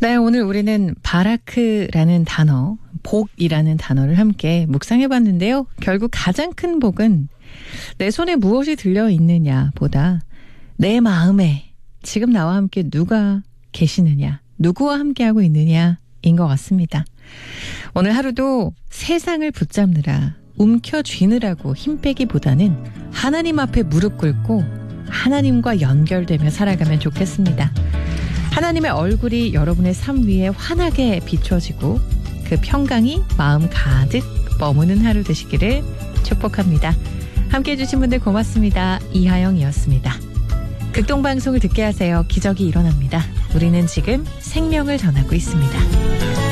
네, 오늘 우리는 바라크라는 단어, 복이라는 단어를 함께 묵상해봤는데요. 결국 가장 큰 복은 내 손에 무엇이 들려있느냐 보다 내 마음에 지금 나와 함께 누가 계시느냐, 누구와 함께하고 있느냐인 것 같습니다. 오늘 하루도 세상을 붙잡느라 움켜쥐느라고 힘 빼기보다는 하나님 앞에 무릎 꿇고 하나님과 연결되며 살아가면 좋겠습니다. 하나님의 얼굴이 여러분의 삶 위에 환하게 비춰지고 그 평강이 마음 가득 머무는 하루 되시기를 축복합니다. 함께해 주신 분들 고맙습니다. 이하영이었습니다. 극동방송을 듣게 하세요. 기적이 일어납니다. 우리는 지금 생명을 전하고 있습니다.